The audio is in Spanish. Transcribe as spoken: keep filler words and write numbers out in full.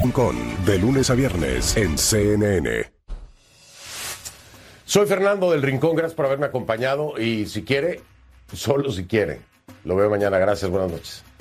Con, de lunes a viernes en C N N. Soy Fernando del Rincón, gracias por haberme acompañado y si quiere, solo si quiere. Lo veo mañana, gracias, buenas noches.